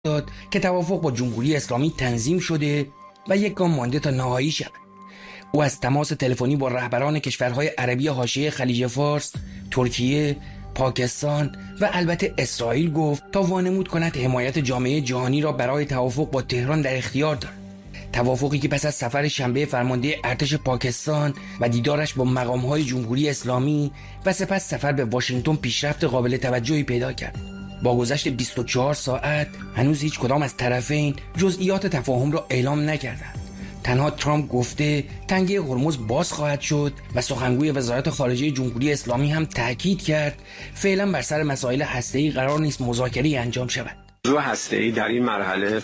داد که توافق با جمهوری اسلامی تنظیم شده و یک گام مانده تا نهایی شود. او از تماس تلفنی با رهبران کشورهای عربی حاشیه خلیج فارس، ترکیه، پاکستان و البته اسرائیل گفت تا وانمود کند حمایت جامعه جهانی را برای توافق با تهران در اختیار دارد. توافقی که پس از سفر شنبه فرمانده ارتش پاکستان و دیدارش با مقام‌های جمهوری اسلامی و سپس سفر به واشنگتن پیشرفت قابل توجهی پیدا کرد. با گذشت 24 ساعت هنوز هیچ کدام از طرفین جزئیات تفاهم را اعلام نکردند. تنها ترامپ گفته تنگه هرمز باز خواهد شد و سخنگوی وزارت خارجه جمهوری اسلامی هم تاکید کرد فعلا بر سر مسائل هسته‌ای قرار نیست مذاکره انجام شود. موضوع هسته‌ای در این مرحله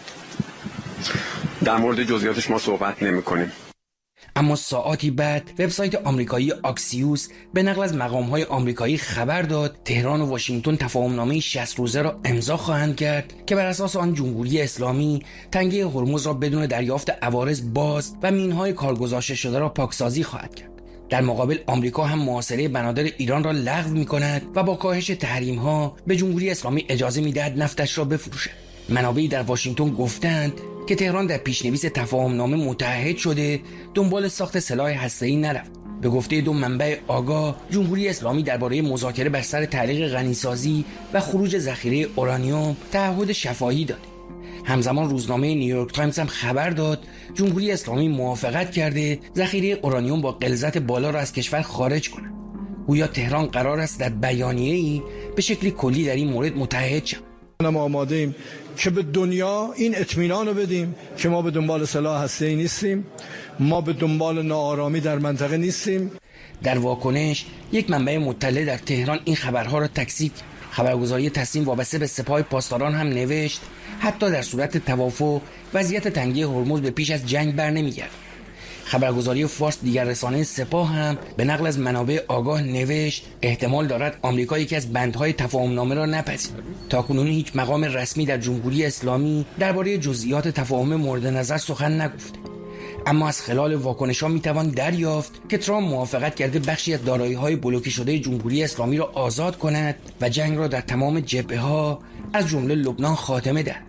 در مورد جزئیاتش ما صحبت نمی‌کنیم. اما ساعاتی بعد وبسایت آمریکایی آکسیوس به نقل از مقام‌های آمریکایی خبر داد تهران و واشنگتن تفاهمنامه 60 روزه را امضا خواهند کرد که بر اساس آن جمهوری اسلامی تنگه هرمز را بدون دریافت عوارض باز و مین‌های کارگذاشته شده را پاکسازی خواهد کرد. در مقابل آمریکا هم محاصره بنادر ایران را لغو می‌کند و با کاهش تحریم‌ها به جمهوری اسلامی اجازه می‌دهد نفتش را بفروشد. منابعی در واشنگتن گفتند که تهران در پیشنویس تفاهمنامه متعهد شده دنبال ساخت سلاح هسته‌ای نرفت. به گفته دو منبع آگاه، جمهوری اسلامی درباره مذاکره بر سر تعلیق غنیسازی و خروج ذخیره اورانیوم تعهد شفاهی داد. همزمان روزنامه نیویورک تایمز هم خبر داد جمهوری اسلامی موافقت کرده ذخیره اورانیوم با غلظت بالا را از کشور خارج کند. گویا تهران قرار است در بیانیه‌ای به شکلی کلی در این مورد متحد شود. ما آماده ایم که به دنیا این اطمینان رو بدیم که ما به دنبال سلاح هسته‌ای نیستیم، ما به دنبال ناآرامی در منطقه نیستیم. در واکنش یک منبع مطلع در تهران این خبرها را تکذیب کرد. خبرگزاری تسنیم وابسته به سپاه پاسداران هم نوشت حتی در صورت توافق وضعیت تنگه هرمز به پیش از جنگ برنمیگرد. خبرگزاری فارس دیگر رسانه سپاه هم به نقل از منابع آگاه نوشت احتمال دارد آمریکا یکی از بندهای تفاهمنامه را نپذیرد. تاکنون هیچ مقام رسمی در جمهوری اسلامی درباره جزئیات تفاهم مورد نظر سخن نگفته. اما از خلال واکنش‌ها میتوان دریافت که ترامپ موافقت کرده بخشی از دارایی‌های بلوکه شده جمهوری اسلامی را آزاد کند و جنگ را در تمام جبهه‌ها از جمله لبنان خاتمه دهد.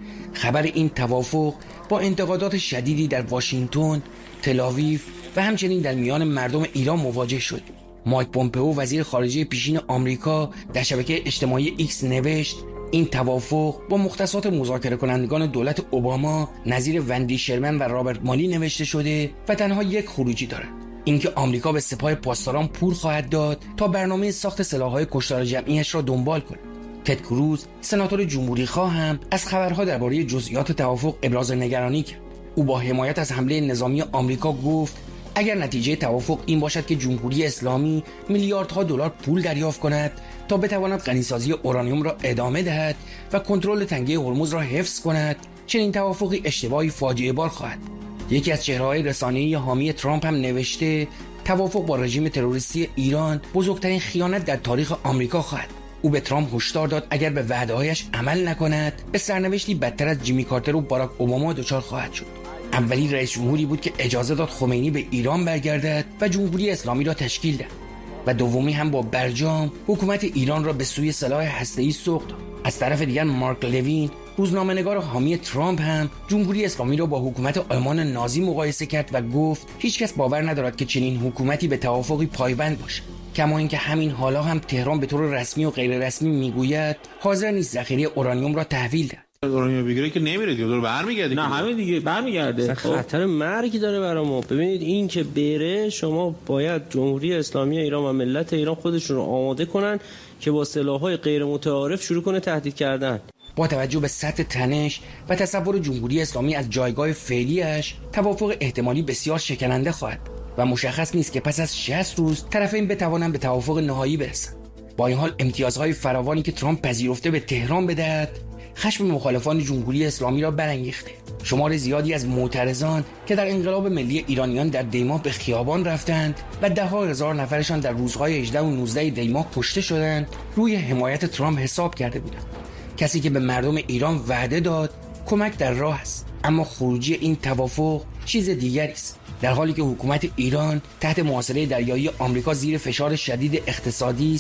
خبر این توافق با انتقادات شدیدی در واشنگتن، تل‌آویو و همچنین در میان مردم ایران مواجه شد. مایک پومپئو وزیر خارجه پیشین آمریکا در شبکه اجتماعی ایکس نوشت این توافق با مختصات مذاکره کنندگان دولت اوباما نظیر وندی شرمن و رابرت مالی نوشته شده و تنها یک خروجی دارد، اینکه آمریکا به سپاه پاسداران پول خواهد داد تا برنامه ساخت سلاح‌های کشتار جمعیش را دنبال کند. تد کروز سناتور جمهوری‌خواه هم از خبرها درباره جزئیات توافق ابراز نگرانی کرد. او با حمایت از حمله نظامی آمریکا گفت اگر نتیجه توافق این باشد که جمهوری اسلامی میلیاردها دلار پول دریافت کند تا بتواند غنیسازی اورانیوم را ادامه دهد و کنترل تنگه هرمز را حفظ کند، چنین توافقی اشتباهی فاجعه بار خواهد. یکی از چهره‌های رسانه‌ای حامی ترامپ هم نوشته توافق با رژیم تروریستی ایران بزرگترین خیانت در تاریخ آمریکا خواهد. او به ترامپ هشدار داد اگر به وعده‌هایش عمل نکند به سرنوشتی بدتر از جیمی کارتر و باراک اوباما دچار خواهد شد. اولی رئیس جمهوری بود که اجازه داد خمینی به ایران برگردد و جمهوری اسلامی را تشکیل دهد و دومی هم با برجام حکومت ایران را به سوی سلاح هسته‌ای سوق داد. از طرف دیگر مارک لوین روزنامه‌نگار حامی ترامپ هم جمهوری اسلامی را با حکومت آلمان نازی مقایسه کرد و گفت هیچکس باور ندارد که چنین حکومتی به توافقی پایبند باشد. کما اینکه همین حالا هم تهران به طور رسمی و غیر رسمی میگوید حاضر نیست ذخیره اورانیوم را تحویل دهد. اورانیوم بگیره که نمیره دیگه، دور برمیگرده. نه همین دیگه برمیگرده. خطر مرگی داره برای ما. ببینید این که بره، شما باید جمهوری اسلامی ایران و ملت ایران خودشون رو آماده کنن که با سلاح‌های غیر متعارف شروع کنه تهدید کردن. با توجه به سطح تنش و تصور جمهوری اسلامی از جایگاه فعلیش، توافق احتمالی بسیار شکننده خواهد و مشخص نیست که پس از 60 روز طرفین بتوانند به توافق نهایی برسند. با این حال امتیازهای فراوانی که ترامپ پذیرفته به تهران بدهد، خشم مخالفان جمهوری اسلامی را برانگیخته. شمار زیادی از معترضان که در انقلاب ملی ایرانیان در دیماه به خیابان رفتند و ده‌ها هزار نفرشان در روزهای 18 و 19 دیماه کشته شدند، روی حمایت ترامپ حساب کرده بودند. کسی که به مردم ایران وعده داد کمک در راه است، اما خروجی این توافق چیز دیگری است. در حالی که حکومت ایران تحت محاصره دریایی آمریکا زیر فشار شدید اقتصادی است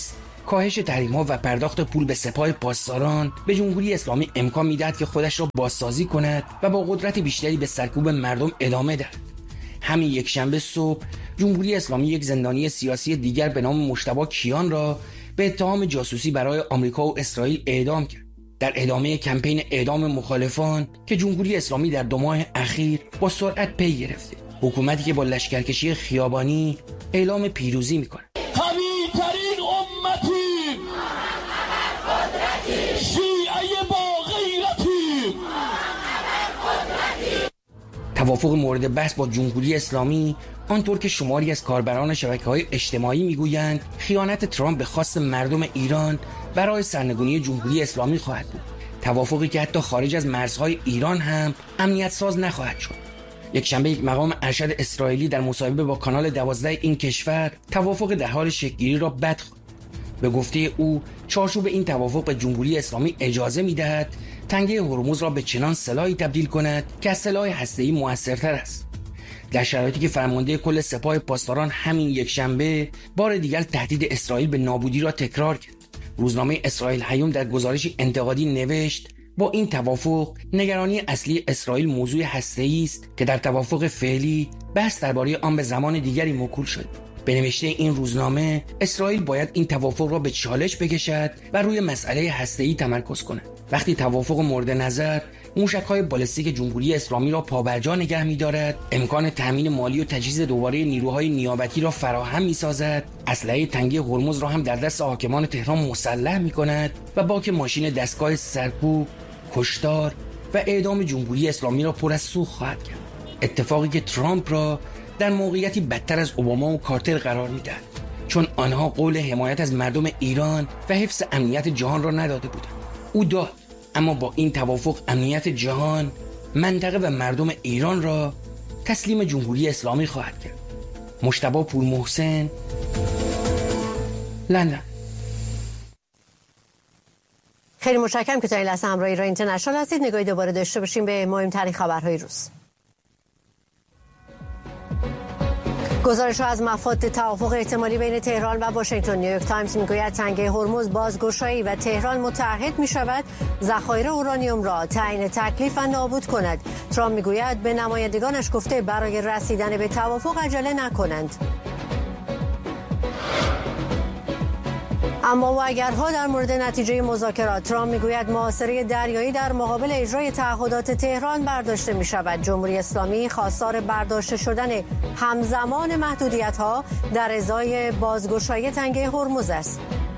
کاهش تحریم‌ها و پرداخت پول به سپاه پاسداران به جمهوری اسلامی امکان می‌دهد که خودش را بازسازی کند و با قدرت بیشتری به سرکوب مردم ادامه دهد. همین یکشنبه صبح جمهوری اسلامی یک زندانی سیاسی دیگر به نام مجتبی کیان را به اتهام جاسوسی برای آمریکا و اسرائیل اعدام کرد. در ادامه کمپین اعدام مخالفان که جمهوری اسلامی در 2 ماه اخیر با سرعت پی گرفته، حکومتی که با لشکرکشی خیابانی اعلام پیروزی می‌کند. قوی‌ترین امتی، شیعه با غیرتی. توافق مورد بحث با جمهوری اسلامی آنطور که شماری از کاربران شبکه‌های اجتماعی میگویند خیانت ترامپ به خواست مردم ایران برای سرنگونی جمهوری اسلامی خواهد بود. توافقی که حتی خارج از مرزهای ایران هم امنیت ساز نخواهد شد. یک شنبه یک مقام ارشد اسرائیلی در مصاحبه با کانال 12 این کشور توافق در حال شکل‌گیری را بد خواند. به گفته او چارچوب این توافق به جمهوری اسلامی اجازه می‌دهد تنگه هرمز را به چنان سلاحی تبدیل کند که از سلاح هسته‌ای موثرتر است. در شرایطی که فرمانده کل سپاه پاسداران همین یک شنبه بار دیگر تهدید اسرائیل به نابودی را تکرار کرد. روزنامه اسرائیل هیوم در گزارشی انتقادی نوشت با این توافق نگرانی اصلی اسرائیل موضوع هسته‌ای است که در توافق فعلی بحث درباره آن به زمان دیگری موکول شد. به نوشته این روزنامه اسرائیل باید این توافق را به چالش بکشد و روی مسئله هسته‌ای تمرکز کند. وقتی توافق مورد نظر موشک‌های بالستیک جمهوری اسلامی را پابرجا نگه می‌دارد، امکان تامین مالی و تجهیز دوباره نیروهای نیابتی را فراهم می‌سازد، اسلحه تنگی هرمز را هم در دست حاکمان تهران مسلح می‌کند و باک ماشین دستگاه سرکوب، کشتار و اعدام جمهوری اسلامی را پر از سوخت خواهد کرد. اتفاقی که ترامپ را در موقعیتی بدتر از اوباما و کارتر قرار می‌دهد، چون آنها قول حمایت از مردم ایران و حفظ امنیت جهان را نداده بودند. او داد، اما با این توافق امنیت جهان، منطقه و مردم ایران را تسلیم جمهوری اسلامی خواهد کرد. مجتبی پورمحسن، لندن. خیلی متشکرم که تا این لحظه همراه ایران اینترنشنال هستید. نگاهی دوباره داشته باشیم به مهمترین خبرهای روز. گزارش‌ها از مفاد توافق احتمالی بین تهران و واشنگتن. نیویورک تایمز میگوید تنگه هرمز بازگشایی و تهران متعهد می‌شود ذخایر اورانیوم را تعیین تکلیف و نابود کند. ترامپ میگوید به نمایندگانش گفته برای رسیدن به توافق عجله نکنند. اما و اگرها در مورد نتیجه مذاکرات، ترامپ میگوید محاصره دریایی در مقابل اجرای تعهدات تهران برداشته می شود. جمهوری اسلامی خواستار برداشته شدن همزمان محدودیت‌ها در ازای بازگشایی تنگه هرمز است.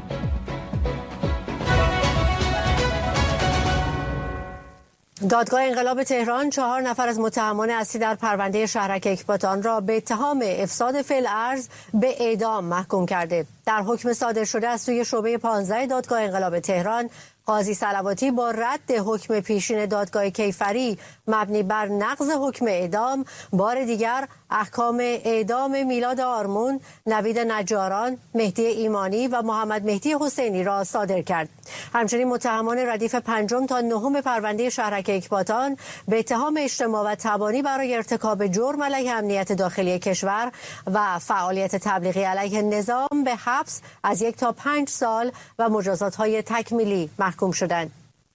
دادگاه انقلاب تهران 4 نفر از متهمان اصلی در پرونده شهرک اکباتان را به اتهام افساد فی‌الارض به اعدام محکوم کرده. در حکم صادر شده از سوی شعبه 15 دادگاه انقلاب تهران، قاضی صلواتی با رد حکم پیشین دادگاه کیفری مبنی بر نقض حکم اعدام، بار دیگر احکام اعدام میلاد آرمون، نوید نجاران، مهدی ایمانی و محمد مهدی حسینی را صادر کرد. همچنین متهمان ردیف 5 تا 9 پرونده شهرک اکباتان به اتهام اجتماع و تبانی برای ارتکاب جرم علیه امنیت داخلی کشور و فعالیت تبلیغی علیه نظام به حبس از 1 تا 5 سال و مجازات‌های تکمیلی محکوم شدند.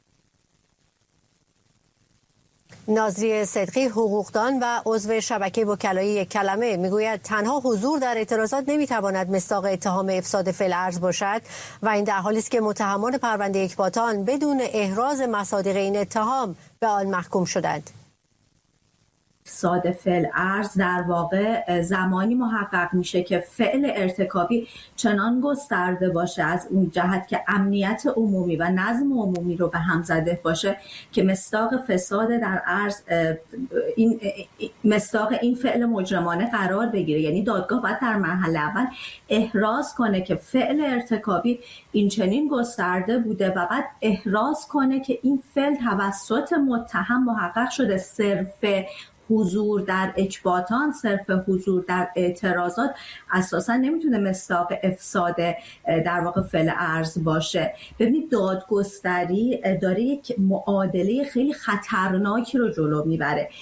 ناظری صدقی، حقوقدان و عضو شبکه وکلای یک کلمه، میگوید تنها حضور در اعتراضات نمیتواند مصداق اتهام افساد فی‌الارض باشد و این در حالی است که متهمان پرونده اکباتان بدون احراز مصادیق این اتهام به آن محکوم شدند. افساد فی‌الارض در واقع زمانی محقق میشه که فعل ارتکابی چنان گسترده باشه از اون جهت که امنیت عمومی و نظم عمومی رو به هم زده باشه که مصداق فساد در ارض مصداق این فعل مجرمانه قرار بگیره. یعنی دادگاه باید در مرحله اول احراز کنه که فعل ارتکابی این چنین گسترده بوده و بعد احراز کنه که این فعل توسط متهم محقق شده. صرف حضور در اکباتان، صرف حضور در اعتراضات اساسا نمیتونه مصداق افساد در واقع فی‌الارض باشه. ببینید دادگستری داره یک معادله خیلی خطرناکی رو جلو میبره.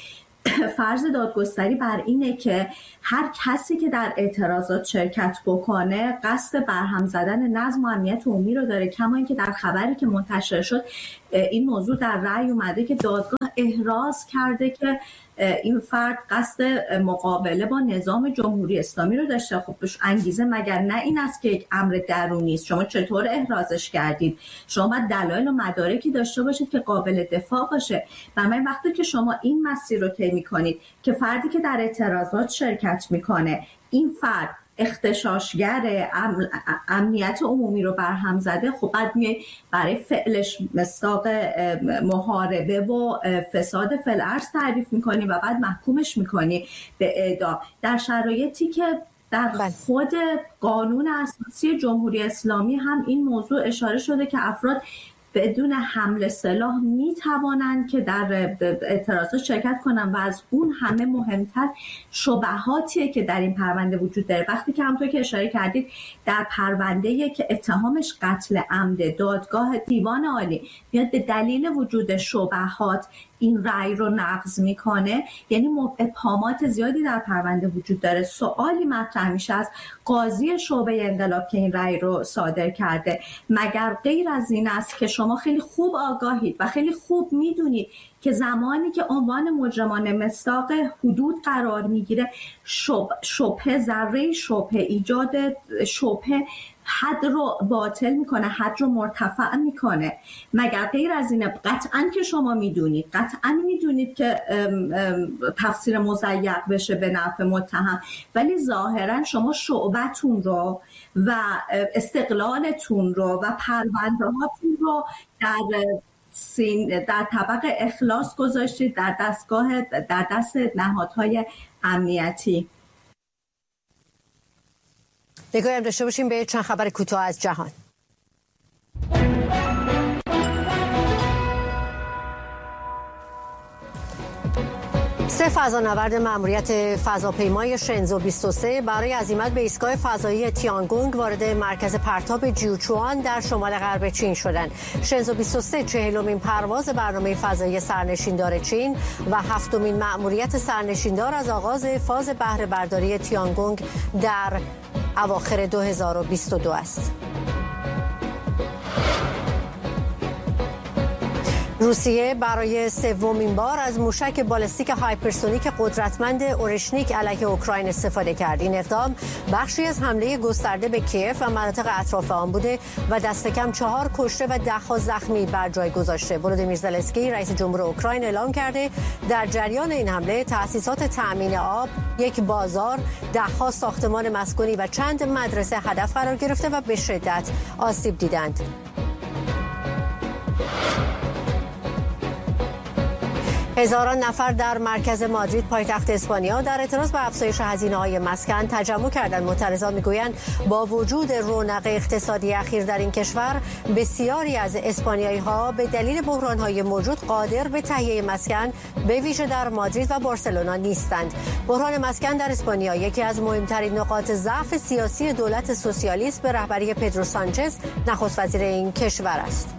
فرض دادگستری بر اینه که هر کسی که در اعتراضات شرکت بکنه قصد برهم زدن نظم و امنیت عمومی رو داره. کما اینکه در خبری که منتشر شد این موضوع در رأی اومده که دادگاه احراز کرده که این فرد قصد مقابله با نظام جمهوری اسلامی رو داشته. خب انگیزه مگر نه این است که یک امر درونی است؟ شما چطور احرازش کردید؟ شما باید دلایل و مدارکی داشته باشید که قابل دفاع باشه. بنابراین وقتی که شما این مسیر رو طی می‌کنید که فردی که در اعتراضات شرکت میکنه این فرد اغتشاشگر امنیت عمومی رو برهم زده، خب بعد میای برای فعلش مصداق محاربه و فساد فی‌الارض تعریف میکنی و بعد محکومش میکنی به اعدام، در شرایطی که در خود قانون اساسی جمهوری اسلامی هم این موضوع اشاره شده که افراد بدون حمل سلاح می توانند که در اعتراضات شرکت کنند و از اون همه مهمتر شبهاتیه که در این پرونده وجود داره. وقتی که همونطور که اشاره کردید در پرونده که اتهامش قتل عمده، دادگاه دیوان عالی میاد به دلیل وجود شبهات این رأی رو نقض میکنه، یعنی ابهامات زیادی در پرونده وجود داره. سوالی مطرح میشه از قاضی شعبه انقلاب که این رأی رو صادر کرده، مگر غیر از این است که شما خیلی خوب آگاهید و خیلی خوب میدونید که زمانی که عنوان مجرمانه مصداق حدود قرار میگیره، شبهه، ذره شبهه، ایجاد شبهه حد رو باطل میکنه، حد رو مرتفع میکنه. مگر غیر از اینه؟ قطعاً که شما میدونید که تفسیر مضیق بشه به نفع متهم، ولی ظاهراً شما شعبتون رو و استقلالتون رو و پرونده هاتون رو در طبق اخلاص گذاشتید در دست نهادهای امنیتی. نگاهی هم داشته باشیم به چند خبر کوتاه از جهان. سه فضانورد مأموریت فضاپیمای شنزو 23 برای عزیمت به ایستگاه فضایی تیانگونگ وارد مرکز پرتاب جیوچوان در شمال غرب چین شدند. شنزو 23 40مین پرواز برنامه فضایی سرنشیندار چین و 7مین مأموریت سرنشیندار از آغاز فاز بهره برداری تیانگونگ در اواخر 2022 است. روسیه برای سومین بار از موشک بالستیک هایپرسونیک قدرتمند اورشنیک علیه اوکراین استفاده کرد. این اقدام بخشی از حمله گسترده به کیف و مناطق اطراف آن بوده و دست کم 4 کشته و 10 زخمی بر جای گذاشته. ولودیمیر زلنسکی رئیس جمهور اوکراین اعلام کرده در جریان این حمله تأسیسات تأمین آب، یک بازار، 10 ساختمان مسکونی و چند مدرسه هدف قرار گرفته و به شدت آسیب دیدند. هزاران نفر در مرکز مادرید پایتخت اسپانیا در اعتراض به افزایش هزینه‌های مسکن تجمع کردند. معترضان میگویند با وجود رونق اقتصادی اخیر در این کشور، بسیاری از اسپانیایی‌ها به دلیل بحران‌های موجود قادر به تهیه مسکن به ویژه در مادرید و بارسلونا نیستند. بحران مسکن در اسپانیا یکی از مهمترین نقاط ضعف سیاسی دولت سوسیالیست به رهبری پدرو سانچز نخست وزیر این کشور است.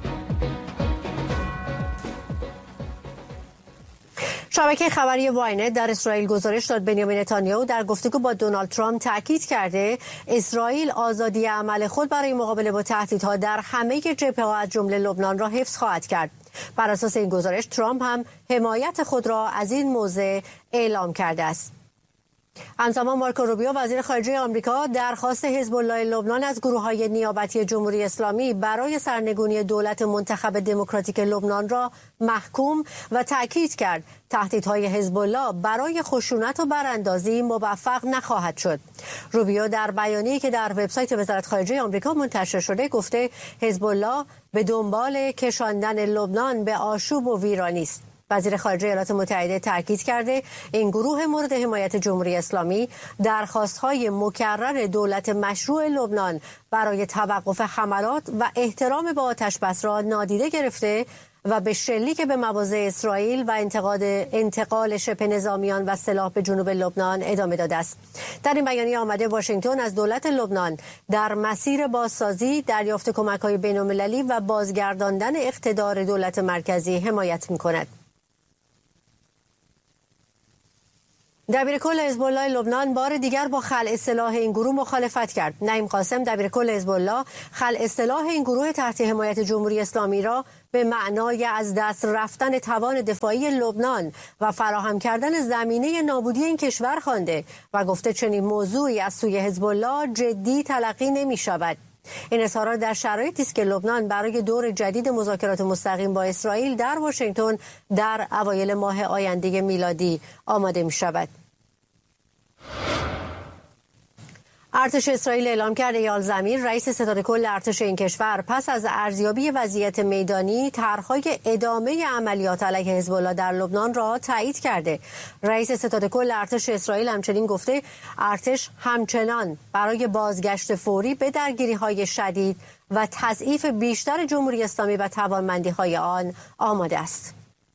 شبکه خبری واینت در اسرائیل گزارش داد بنیامین نتانیاهو در گفتگو با دونالد ترامپ تاکید کرده اسرائیل آزادی عمل خود برای مقابله با تهدیدها در همه جبهه‌ها از جمله لبنان را حفظ خواهد کرد. بر اساس این گزارش ترامپ هم حمایت خود را از این موضع اعلام کرده است. همزمان مارکو روبیو وزیر خارجه آمریکا درخواست حزب الله لبنان از گروه‌های نیابتی جمهوری اسلامی برای سرنگونی دولت منتخب دموکراتیک لبنان را محکوم و تأکید کرد تهدیدهای حزب الله برای خشونت و براندازی موفق نخواهد شد. روبیو در بیانیه‌ای که در وبسایت وزارت خارجه آمریکا منتشر شده گفته حزب الله به دنبال کشاندن لبنان به آشوب و ویرانی است. وزیر خارجه ایالات متحده تاکید کرده این گروه مورد حمایت جمهوری اسلامی درخواست‌های مکرر دولت مشروع لبنان برای توقف حملات و احترام به آتش‌بس را نادیده گرفته و به شلیک به مواضع اسرائیل و انتقال شبه نظامیان و سلاح به جنوب لبنان ادامه داده است. در این بیانیه آمده واشنگتن از دولت لبنان در مسیر بازسازی، دریافت کمک‌های بین‌المللی و بازگرداندن اقتدار دولت مرکزی حمایت می‌کند. دبیرکل حزب الله لبنان بار دیگر با خلع سلاح این گروه مخالفت کرد. نعیم قاسم دبیرکل حزب الله خلع سلاح این گروه تحت حمایت جمهوری اسلامی را به معنای از دست رفتن توان دفاعی لبنان و فراهم کردن زمینه نابودی این کشور خوانده و گفته چنین موضوعی از سوی حزب الله جدی تلقی نمی شود. این اظهارات در شرایطی است که لبنان برای دور جدید مذاکرات مستقیم با اسرائیل در واشنگتن در اوایل ماه آینده میلادی آماده می شود. ارتش اسرائیل اعلام کرد ایال زمیر رئیس ستاد کل ارتش این کشور پس از ارزیابی وضعیت میدانی طرح‌های ادامه عملیات علیه حزب الله در لبنان را تایید کرده. رئیس ستاد کل ارتش اسرائیل همچنین گفته ارتش همچنان برای بازگشت فوری به درگیری‌های شدید و تضعیف بیشتر جمهوری اسلامی و توانمندی‌های آن آماده است.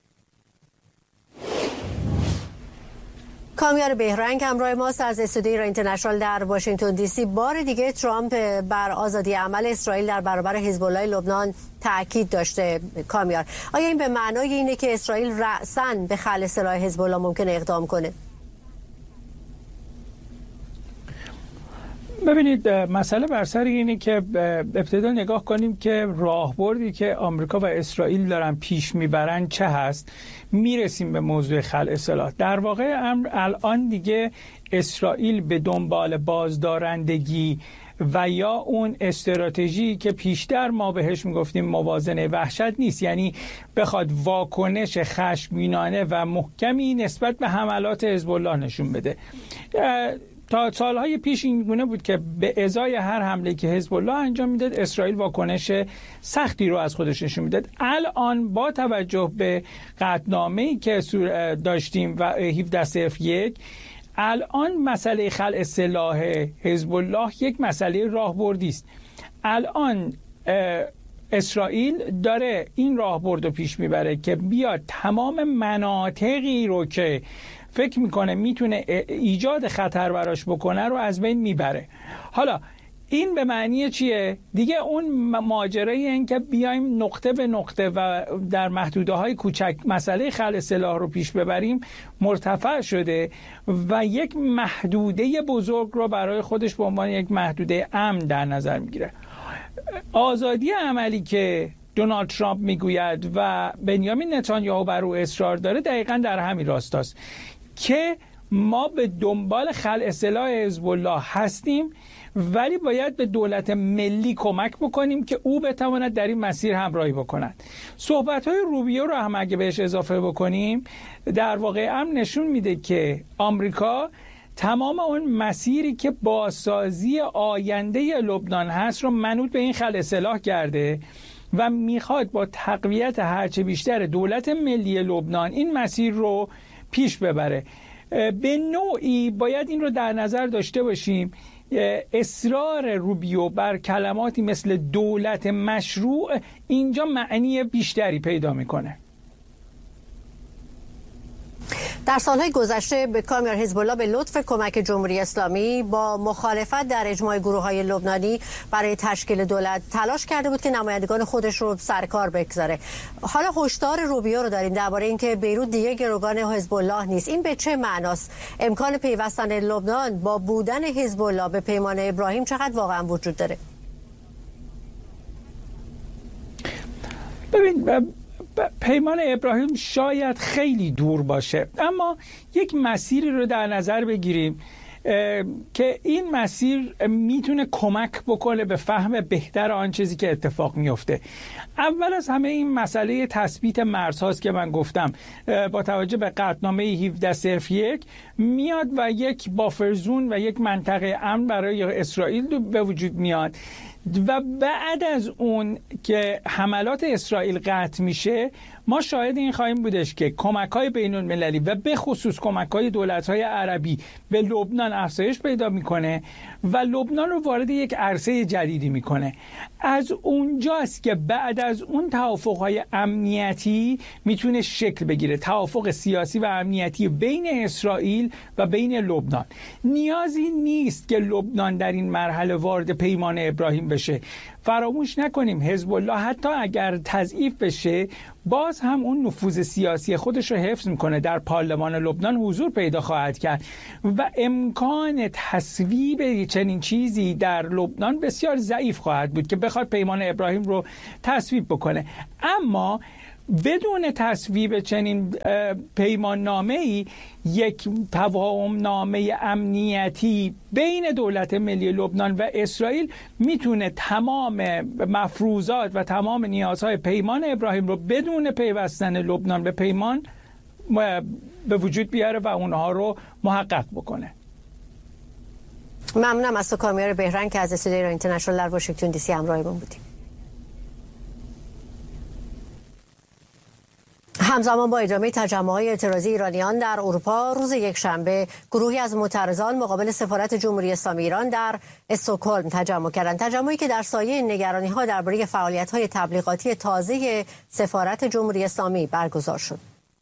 کامیار بهرنگ همراه ماست از استودیو ایران اینترنشنال در واشنگتن دی سی. بار دیگه ترامپ بر آزادی عمل اسرائیل در برابر حزب الله لبنان تاکید داشته. کامیار، آیا این به معنای اینه که اسرائیل رأساً به خلع سلاح حزب الله ممکنه اقدام کنه؟ ببینید، مسئله بر سر اینه که ابتدا نگاه کنیم که راهبردی که آمریکا و اسرائیل دارن پیش میبرن چه هست. میرسیم به موضوع خلع سلاح. در واقع الان دیگه اسرائیل به دنبال بازدارندگی و یا اون استراتژی که پیشتر ما بهش میگفتیم موازنه وحشت نیست، یعنی بخواد واکنش خشمگینانه و محکمی نسبت به حملات حزب الله نشون بده. تا سالهای پیش این گونه بود که به ازای هر حمله که حزب الله انجام میداد اسرائیل واکنش سختی رو از خودش نشون میداد. الان با توجه به قطعنامه‌ای که داشتیم و 1701 الان مسئله خلع سلاح حزب الله یک مسئله راهبردی است. الان اسرائیل داره این راهبرد رو پیش میبره که بیاد تمام مناطقی رو که فکر میکنه میتونه ایجاد خطر براش بکنه رو از بین میبره. حالا این به معنی چیه؟ دیگه اون ماجرای این که بیایم نقطه به نقطه و در محدوده های کوچک مسئله خلع سلاح رو پیش ببریم مرتفع شده و یک محدوده بزرگ رو برای خودش به عنوان یک محدوده امن در نظر میگیره. آزادی عملی که دونالد ترامپ میگوید و بنیامین نتانیاهو بر او اصرار داره دقیقاً در همین راستاست که ما به دنبال خلع سلاح حزب الله هستیم، ولی باید به دولت ملی کمک بکنیم که او بتواند در این مسیر همراهی بکند. صحبت‌های روبیو رو هم اگه بهش اضافه بکنیم در واقع هم نشون میده که آمریکا تمام اون مسیری که بازسازی آینده لبنان هست رو منوط به این خلع سلاح کرده و میخواد با تقویت هرچه بیشتر دولت ملی لبنان این مسیر رو پیش ببره. به نوعی باید این رو در نظر داشته باشیم، اصرار روبیو بر کلماتی مثل دولت مشروع اینجا معنی بیشتری پیدا میکنه. در سالهای گذشته به کامیار حزب الله به لطف کمک جمهوری اسلامی با مخالفت در اجماع گروه‌های لبنانی برای تشکیل دولت تلاش کرده بود که نمایندگان خودش رو سر کار بگذاره. حالا هشدار روبیو رو داریم درباره اینکه بیروت دیگه گروگان حزب الله نیست. این به چه معناست؟ امکان پیوستن لبنان با بودن حزب الله به پیمان ابراهیم چقدر واقعا وجود داره؟ ببین، پیمان ابراهیم شاید خیلی دور باشه، اما یک مسیری رو در نظر بگیریم که این مسیر میتونه کمک بکنه به فهم بهتر آن چیزی که اتفاق میفته. اول از همه این مسئله تثبیت مرزهاست که من گفتم با توجه به قطعنامه 1701 میاد و یک بافرزون و یک منطقه امن برای اسرائیل به وجود میاد و بعد از اون که حملات اسرائیل قطع میشه ما شاهد این خواهیم بودش که کمک‌های بین‌المللی و به خصوص کمک‌های دولت‌های عربی به لبنان افزایش پیدا میکنه و لبنان رو وارد یک عرصه جدیدی میکنه. از اونجاست که بعد از اون توافق‌های امنیتی میتونه شکل بگیره، توافق سیاسی و امنیتی بین اسرائیل و بین لبنان. نیازی نیست که لبنان در این مرحله وارد پیمان ابراهیم بشه. فراموش نکنیم حزب الله حتی اگر تضعیف بشه باز هم اون نفوذ سیاسی خودش رو حفظ میکنه، در پارلمان لبنان حضور پیدا خواهد کرد و امکان تصویب چنین چیزی در لبنان بسیار ضعیف خواهد بود که بخواد پیمان ابراهیم رو تصویب بکنه. اما بدون تصویب چنین پیمان نامه‌ای، یک تفاهم نامه امنیتی بین دولت ملی لبنان و اسرائیل میتونه تمام مفروضات و تمام نیازهای پیمان ابراهیم رو بدون پیوستن لبنان به پیمان به وجود بیاره و اونها رو محقق بکنه. ممنونم از تو کامیار بهرنگ که از استودیو ایران اینترنشنال در واشنگتن دی سی همراهمون بودیم. همزمان با ادامه تجمع‌های اعتراضی ایرانیان در اروپا، روز یکشنبه گروهی از معترضان مقابل سفارت جمهوری اسلامی ایران در استکهلم تجمع کردند. تجمعی که در سایه نگرانی‌ها درباره فعالیت‌های تبلیغاتی تازه سفارت جمهوری اسلامی برگزار شد.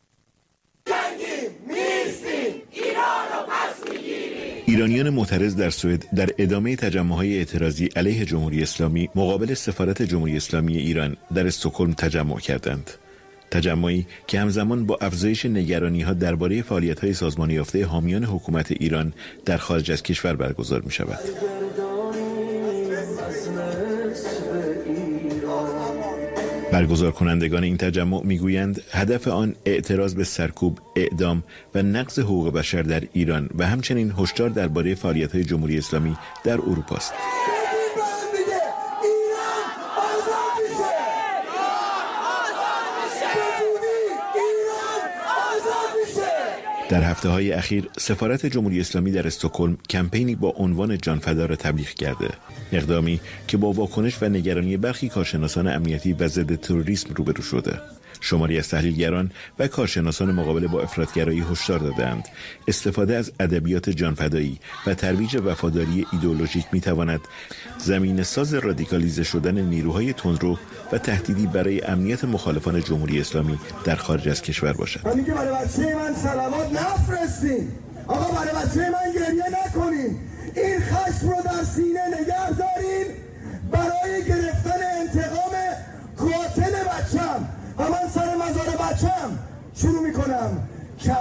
ایرانیان معترض در سوئد در ادامه تجمع‌های اعتراضی علیه جمهوری اسلامی مقابل سفارت جمهوری اسلامی ایران در استکهلم تجمع کردند. تجمعی که همزمان با افزایش نگرانی‌ها درباره فعالیت‌های سازمان یافته حامیان حکومت ایران در خارج از کشور برگزار می‌شود. برگزار کنندگان این تجمع میگویند هدف آن اعتراض به سرکوب، اعدام و نقض حقوق بشر در ایران و همچنین هشدار درباره فعالیت‌های جمهوری اسلامی در اروپا است. در هفته‌های اخیر سفارت جمهوری اسلامی در استکهلم کمپینی با عنوان جانفدا را تبلیغ کرده، اقدامی که با واکنش و نگرانی برخی کارشناسان امنیتی و ضد تروریسم روبرو شده. شماری از تحلیلگران و کارشناسان مقابله با افراطگرایی هشدار دادند استفاده از ادبیات جانفدایی و ترویج وفاداری ایدئولوژیک می‌تواند زمینه‌ساز رادیکالیزه شدن نیروهای تندرو و تهدیدی برای امنیت مخالفان جمهوری اسلامی در خارج از کشور باشد. من میگم برای بچه من صلوات نفرستین، آقا برای بچه من گریه نکنین، این خشم رو در سینه نگه دارین برای گرفتن انتقام قاتل بچم و من سر مزار بچم شروع میکنم